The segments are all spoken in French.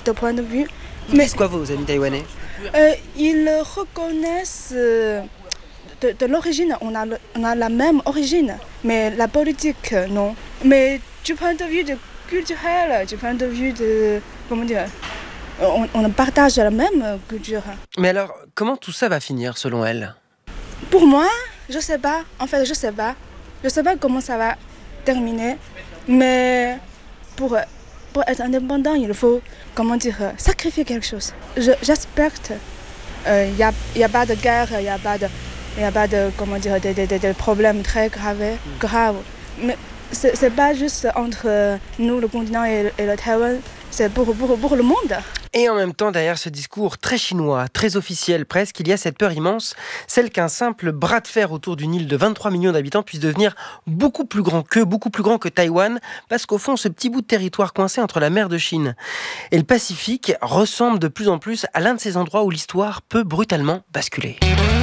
de point de vue. Mais c'est quoi vos amis taïwanais? Ils reconnaissent de l'origine, on a la même origine, mais la politique, non. Mais du point de vue culturel, du point de vue de... Comment dire, on partage la même culture. Mais alors, comment tout ça va finir selon elle? Pour moi, je sais pas. En fait, je sais pas. Je sais pas comment ça va terminer. Mais pour être indépendant, il faut, comment dire, sacrifier quelque chose. J'espère qu'il n'y a pas de guerre, il n'y a pas de comment dire, des problèmes très graves. Mais c'est pas juste entre nous, le continent et le Taïwan. C'est pour le monde. Et en même temps, derrière ce discours très chinois, très officiel presque, il y a cette peur immense, celle qu'un simple bras de fer autour d'une île de 23 millions d'habitants puisse devenir beaucoup plus grand que Taïwan, parce qu'au fond, ce petit bout de territoire coincé entre la mer de Chine et le Pacifique ressemble de plus en plus à l'un de ces endroits où l'histoire peut brutalement basculer.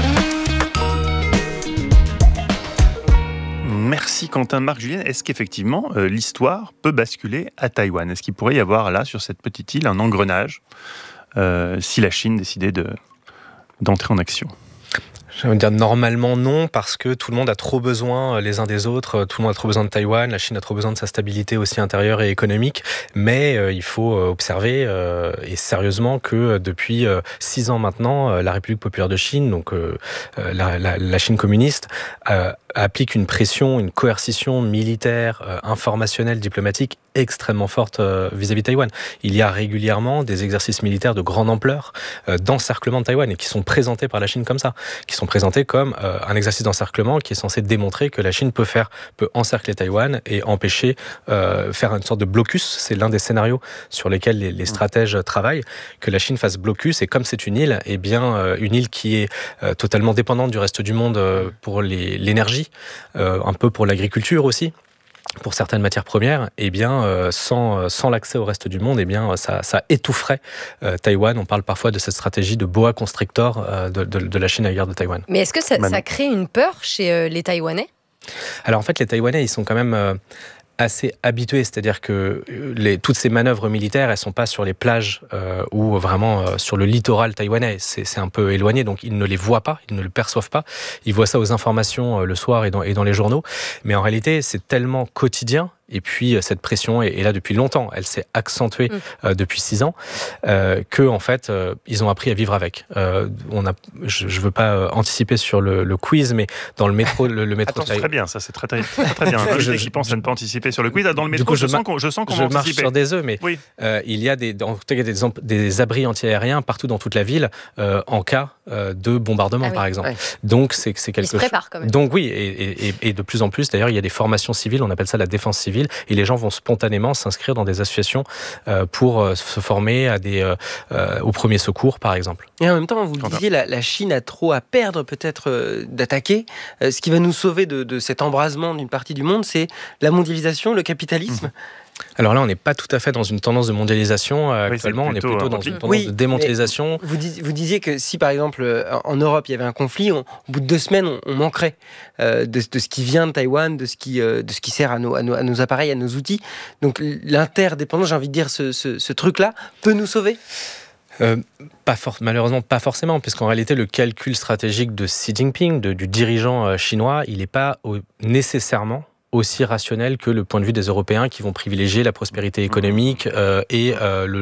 Merci Quentin. Marc, Julienne, est-ce qu'effectivement l'histoire peut basculer à Taïwan? Est-ce qu'il pourrait y avoir là, sur cette petite île, un engrenage si la Chine décidait d'entrer en action? Je veux dire normalement non, parce que tout le monde a trop besoin les uns des autres, tout le monde a trop besoin de Taïwan, la Chine a trop besoin de sa stabilité aussi intérieure et économique, mais il faut observer et sérieusement que depuis 6 ans maintenant, la République populaire de Chine, donc la Chine communiste, applique une pression, une coercition militaire, informationnelle, diplomatique extrêmement forte vis-à-vis de Taïwan. Il y a régulièrement des exercices militaires de grande ampleur d'encerclement de Taïwan et qui sont présentés par la Chine comme ça, qui sont présentés comme un exercice d'encerclement qui est censé démontrer que la Chine peut encercler Taïwan et empêcher, faire une sorte de blocus. C'est l'un des scénarios sur lesquels les stratèges travaillent, que la Chine fasse blocus, et comme c'est une île, eh bien une île qui est totalement dépendante du reste du monde pour l'énergie, un peu pour l'agriculture aussi, pour certaines matières premières, eh bien, sans l'accès au reste du monde, eh bien, ça étoufferait Taïwan. On parle parfois de cette stratégie de boa constrictor de la Chine à l'égard de Taïwan. Mais est-ce que ça crée une peur chez les Taïwanais? Alors en fait, les Taïwanais, ils sont quand même assez habitués, c'est-à-dire que toutes ces manœuvres militaires, elles sont pas sur les plages ou vraiment sur le littoral taïwanais. C'est un peu éloigné, donc ils ne les voient pas, ils ne le perçoivent pas. Ils voient ça aux informations le soir et dans les journaux. Mais en réalité, c'est tellement quotidien. Et puis cette pression est là depuis longtemps. Elle s'est accentuée depuis 6 ans que en fait ils ont appris à vivre avec. Je veux pas anticiper sur le quiz, mais dans le métro, le métro. Attends, c'est très bien, ça c'est très bien. Je pense à ne pas anticiper sur le quiz. Dans le métro, je sens qu'on va anticiper. Je marche sur des œufs, mais oui. Il y a des abris antiaériens partout dans toute la ville en cas de bombardement, par exemple. Ouais. Donc c'est quelque chose. Ils se préparent quand même. Donc oui, et de plus en plus, d'ailleurs, il y a des formations civiles. On appelle ça la défense civile. Et les gens vont spontanément s'inscrire dans des associations pour se former aux premiers secours, par exemple. Et en même temps, vous le disiez, la Chine a trop à perdre peut-être d'attaquer. Ce qui va nous sauver de cet embrasement d'une partie du monde, c'est la mondialisation, le capitalisme. Alors là, on n'est pas tout à fait dans une tendance de mondialisation actuellement, on est plutôt dans une tendance de démondialisation. Vous disiez que si, par exemple, en Europe, il y avait un conflit, au bout de 2 semaines, on manquerait de ce qui vient de Taïwan, de ce qui sert à nos appareils, à nos outils. Donc l'interdépendance, j'ai envie de dire, ce truc-là, peut nous sauver ? Malheureusement, pas forcément, puisqu'en réalité, le calcul stratégique de Xi Jinping, du dirigeant chinois, il n'est pas nécessairement aussi rationnel que le point de vue des Européens qui vont privilégier la prospérité économique et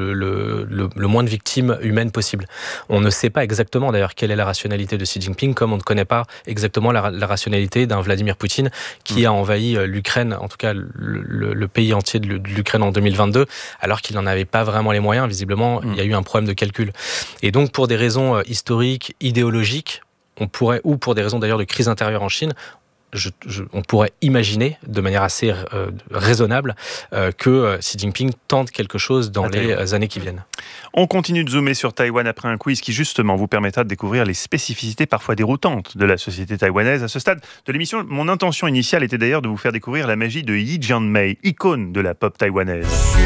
le moins de victimes humaines possible. On ne sait pas exactement d'ailleurs quelle est la rationalité de Xi Jinping, comme on ne connaît pas exactement la rationalité d'un Vladimir Poutine qui a envahi l'Ukraine, en tout cas le pays entier de l'Ukraine en 2022, alors qu'il n'en avait pas vraiment les moyens. Visiblement, il y a eu un problème de calcul. Et donc, pour des raisons historiques, idéologiques, ou pour des raisons d'ailleurs de crise intérieure en Chine, on pourrait imaginer de manière assez raisonnable que Xi Jinping tente quelque chose dans les années qui viennent. On continue de zoomer sur Taïwan après un quiz qui justement vous permettra de découvrir les spécificités parfois déroutantes de la société taïwanaise. À ce stade de l'émission, mon intention initiale était d'ailleurs de vous faire découvrir la magie de Yi Jianmei, icône de la pop taïwanaise.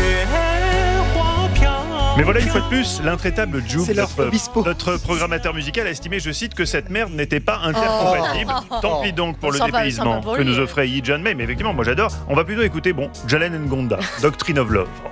Mais voilà, une fois de plus, l'intraitable Jules, notre programmateur musical, a estimé, je cite, que cette merde n'était pas intercompatible. Tant pis donc pour le dépaysement que nous offrait Yi Jianmei. Mais effectivement, moi j'adore. On va plutôt écouter, Jalen Ngonda, Doctrine of Love.